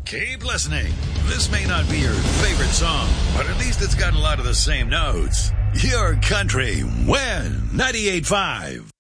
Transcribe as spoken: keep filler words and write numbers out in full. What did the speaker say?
Keep listening. This may not be your favorite song, but at least it's got a lot of the same notes. Your country, when ninety-eight point five.